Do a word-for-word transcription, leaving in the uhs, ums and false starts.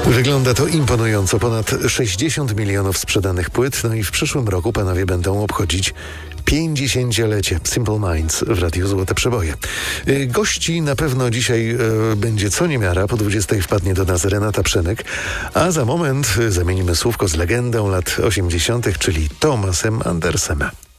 Wygląda to imponująco. Ponad sześćdziesiąt milionów sprzedanych płyt. No i w przyszłym roku panowie będą obchodzić pięćdziesięciolecie Simple Minds w Radiu Złote Przeboje. Y, Gości na pewno dzisiaj y, będzie co niemiara. Po dwudziestej wpadnie do nas Renata Przenek, a za moment y, zamienimy słówko z legendą lat osiemdziesiątych, czyli Thomasem Andersem.